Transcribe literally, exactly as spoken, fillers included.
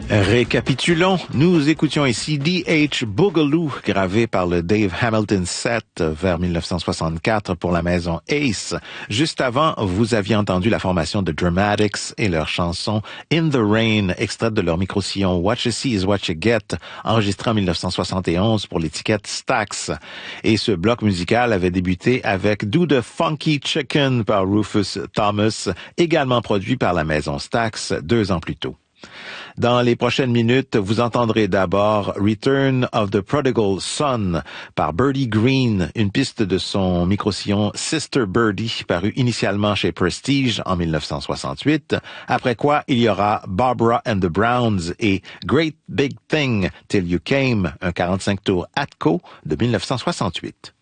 Récapitulons, nous écoutions ici D H Boogaloo, gravé par le Dave Hamilton set vers mille neuf cent soixante-quatre pour la maison Ace. Juste avant, vous aviez entendu la formation de Dramatics et leur chanson In the Rain, extraite de leur micro-sillon What You See is What You Get, enregistré en mille neuf cent soixante et onze pour l'étiquette Stax. Et ce bloc musical avait débuté avec Do the Funky Chicken par Rufus Thomas, également produit par la maison Stax deux ans plus tôt. Dans les prochaines minutes, vous entendrez d'abord Return of the Prodigal Son par Birdie Green, une piste de son micro-sillon Sister Birdie, paru initialement chez Prestige en mille neuf cent soixante-huit, après quoi il y aura Barbara and the Browns et Great Big Thing Till You Came, un quarante-cinq tours Atco de mille neuf cent soixante-huit.